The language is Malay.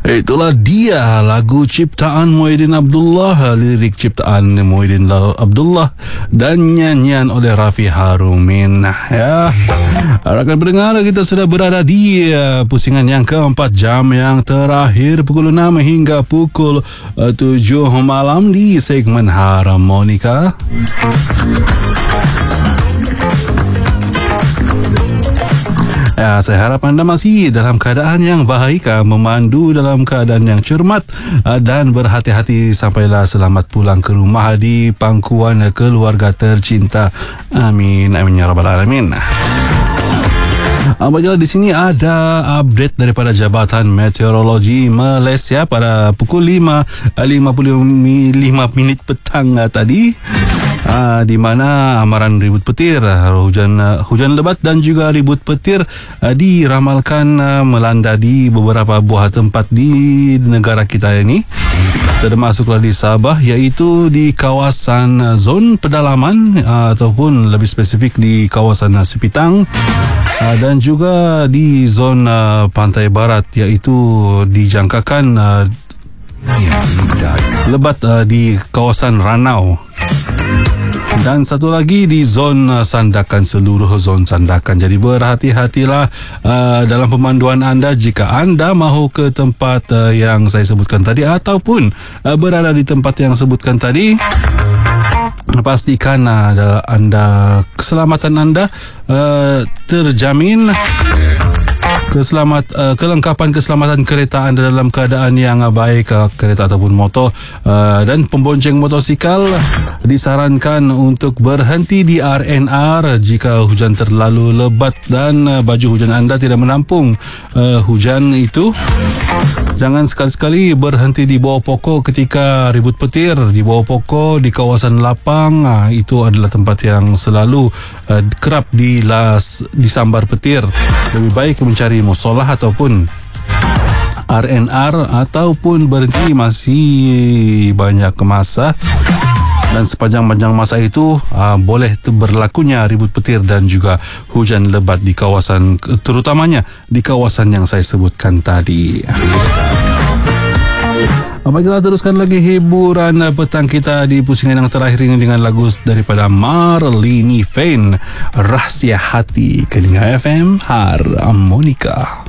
Itulah dia lagu ciptaan Muhyiddin Abdullah, lirik ciptaan Muhyiddin Abdullah dan nyanyian oleh Rafi Harumin. Ya, rakan pendengar, kita sudah berada di pusingan yang keempat, jam yang terakhir pukul 6 hingga pukul 7 malam di segmen Harmonika. Ya, saya harap anda masih dalam keadaan yang baik, memandu dalam keadaan yang cermat dan berhati-hati sampailah selamat pulang ke rumah di pangkuan keluarga tercinta. Amin, amin ya rabbal alamin. Baiklah, di sini ada update daripada Jabatan Meteorologi Malaysia pada pukul 5.55 petang tadi. Di mana amaran ribut petir, hujan lebat dan juga ribut petir diramalkan melanda di beberapa buah tempat di negara kita ini, termasuklah di Sabah, iaitu di kawasan zon pedalaman ataupun lebih spesifik di kawasan Sepitang, dan juga di zon pantai barat, iaitu dijangkakan lebat di kawasan Ranau. Dan satu lagi di zon Sandakan, seluruh zon Sandakan. Jadi berhati-hatilah dalam pemanduan anda jika anda mahu ke tempat yang saya sebutkan tadi ataupun berada di tempat yang sebutkan tadi. Pastikan keselamatan anda terjamin. Kelengkapan keselamatan kereta anda dalam keadaan yang baik, kereta ataupun motor, dan pembonceng motosikal disarankan untuk berhenti di RNR jika hujan terlalu lebat dan baju hujan anda tidak menampung hujan itu. Jangan sekali-sekali berhenti di bawah pokok ketika ribut petir. Di bawah pokok di kawasan lapang, itu adalah tempat yang selalu kerap disambar petir. Lebih baik mencari musolah ataupun RNR ataupun berhenti masih banyak masa. Dan sepanjang masa itu boleh berlakunya ribut petir dan juga hujan lebat di kawasan, terutamanya di kawasan yang saya sebutkan tadi. Baiklah, teruskan lagi hiburan petang kita di pusingan yang terakhir ini dengan lagu daripada Marlini Fain, Rahsia Hati, Kelinga FM Harmonika.